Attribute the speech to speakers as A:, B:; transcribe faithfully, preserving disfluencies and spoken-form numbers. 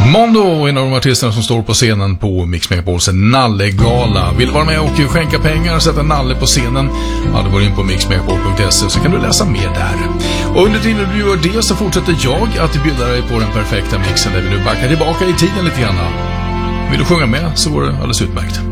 A: Mondo, en av de artisterna som står på scenen på Mix Megapols Nallegala. Vill vara med och skänka pengar och sätta Nalle på scenen? Ja, då går in på mix megapol punkt se så kan du läsa mer där. Och under tiden du gör det så fortsätter jag att bjuda dig på den perfekta mixen där vi nu backar tillbaka i tiden lite grann. Vill du sjunga med så går det alldeles utmärkt.